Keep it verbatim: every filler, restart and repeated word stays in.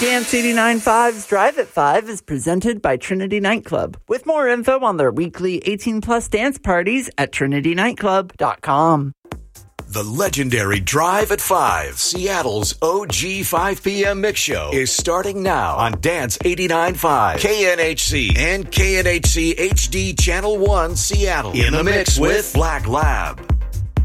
Dance eighty-nine point five's Drive at five is presented by Trinity Nightclub. With more info on their weekly eighteen plus dance parties at trinity nightclub dot com. The legendary Drive at five, Seattle's O G five p.m. mix show, is starting now on Dance eighty-nine point five, K N H C, and K N H C H D Channel one Seattle. In the mix with Black Lab.